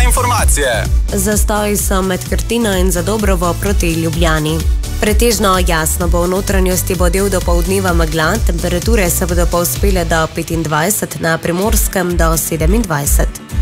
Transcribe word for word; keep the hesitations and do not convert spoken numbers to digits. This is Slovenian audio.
informacije. Zastoji so med Krtino in Zadobrovo proti Ljubljani. Pretežno jasno bo v notranjosti bo del dopoldneva megla, temperature se bodo povzpele do petindvajset, na Primorskem do sedemindvajset.